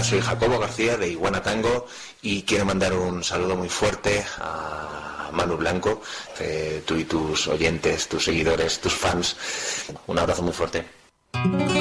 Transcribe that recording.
soy Jacobo García de Iguana Tango y quiero mandar un saludo muy fuerte a Manu Blanco, tú y tus oyentes, tus seguidores, tus fans. Un abrazo muy fuerte.